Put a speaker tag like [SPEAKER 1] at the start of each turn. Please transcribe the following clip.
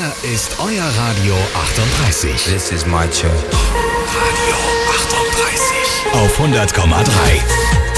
[SPEAKER 1] Hier ist euer Radio 38.
[SPEAKER 2] This is my church.
[SPEAKER 1] Radio 38. Auf 100,3.